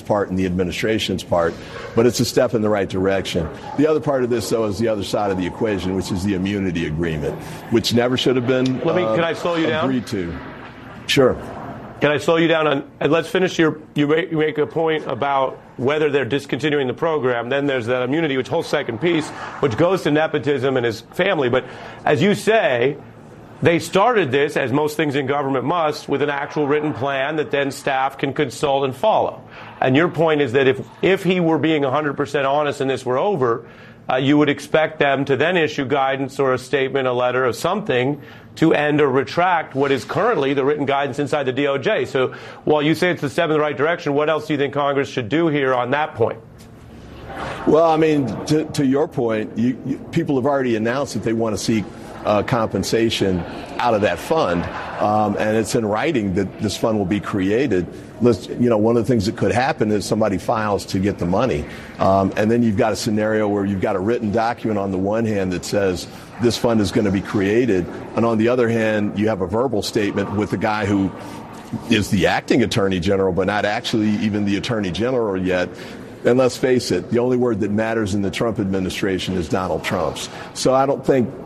part and the administration's part, but it's a step in the right direction. The other part of this, though, is the other side of the equation, which is the immunity agreement, which never should have been can I slow you down? Agreed to. Sure. Can I slow you down on? And let's finish you make a point about whether they're discontinuing the program. Then there's that immunity, which whole second piece, which goes to nepotism and his family. But as you say, they started this, as most things in government must, with an actual written plan that then staff can consult and follow. And your point is that if he were being 100% honest and this were over, you would expect them to then issue guidance or a statement, a letter, or something to end or retract what is currently the written guidance inside the DOJ. So while you say it's a step in the right direction, what else do you think Congress should do here on that point? Well, I mean, to your point, people have already announced that they want to seek compensation out of that fund, and it's in writing that this fund will be created. One of the things that could happen is somebody files to get the money, and then you've got a scenario where you've got a written document on the one hand that says this fund is going to be created, and on the other hand, you have a verbal statement with the guy who is the acting attorney general, but not actually even the attorney general yet. And let's face it, the only word that matters in the Trump administration is Donald Trump's. So I don't think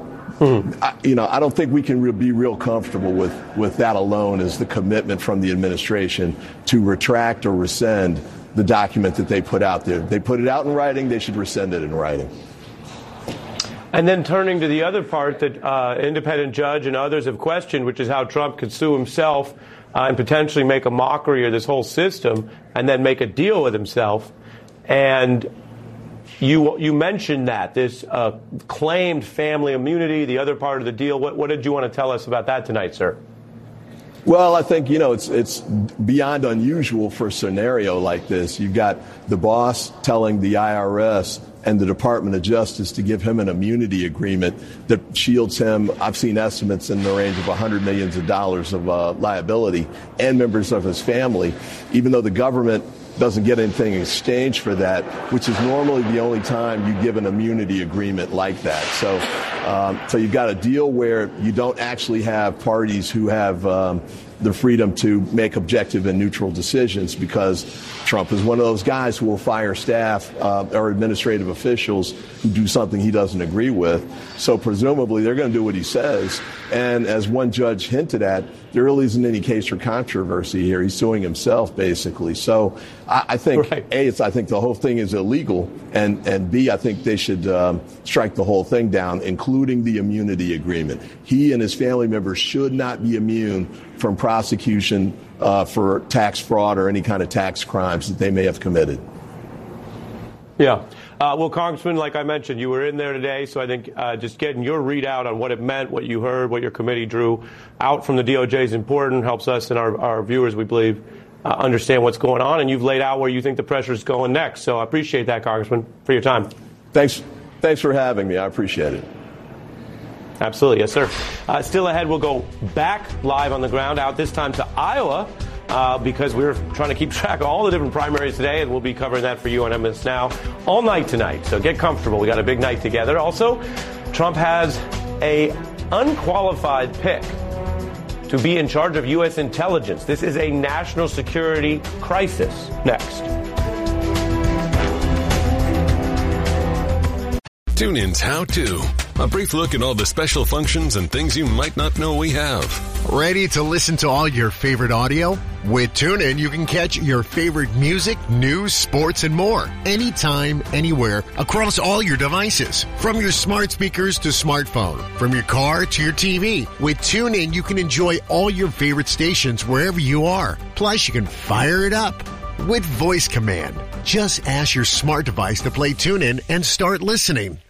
I don't think we can be real comfortable with that alone as the commitment from the administration to retract or rescind the document that they put out there. They put it out in writing. They should rescind it in writing. And then turning to the other part that independent judge and others have questioned, which is how Trump could sue himself and potentially make a mockery of this whole system and then make a deal with himself. And you mentioned that, this claimed family immunity, the other part of the deal. What did you want to tell us about that tonight, sir? Well, I think, it's beyond unusual for a scenario like this. You've got the boss telling the IRS and the Department of Justice to give him an immunity agreement that shields him. I've seen estimates in the range of $100 million of liability and members of his family, even though the government doesn't get anything in exchange for that, which is normally the only time you give an immunity agreement like that. So you've got a deal where you don't actually have parties who have the freedom to make objective and neutral decisions, because Trump is one of those guys who will fire staff or administrative officials who do something he doesn't agree with. So presumably they're going to do what he says. And as one judge hinted at, there really isn't any case for controversy here. He's suing himself, basically. So I think, right. A, I think the whole thing is illegal, and B, I think they should strike the whole thing down, including the immunity agreement. He and his family members should not be immune from prosecution for tax fraud or any kind of tax crimes that they may have committed. Yeah. Well, Congressman, like I mentioned, you were in there today, so I think just getting your readout on what it meant, what you heard, what your committee drew out from the DOJ is important, helps us and our viewers, we believe, understand what's going on, and you've laid out where you think the pressure is going next. So I appreciate that, Congressman, for your time. Thanks for having me. I appreciate it. Absolutely. Yes, sir. Still ahead, we'll go back live on the ground, out this time to Iowa, because we're trying to keep track of all the different primaries today, and we'll be covering that for you on MS Now all night tonight. So get comfortable. We got a big night together. Also, Trump has a unqualified pick to be in charge of U.S. intelligence. This is a national security crisis. Next. TuneIn's How To. A brief look at all the special functions and things you might not know we have. Ready to listen to all your favorite audio? With TuneIn, you can catch your favorite music, news, sports, and more. Anytime, anywhere, across all your devices. From your smart speakers to smartphone. From your car to your TV. With TuneIn, you can enjoy all your favorite stations wherever you are. Plus, you can fire it up with voice command. Just ask your smart device to play TuneIn and start listening.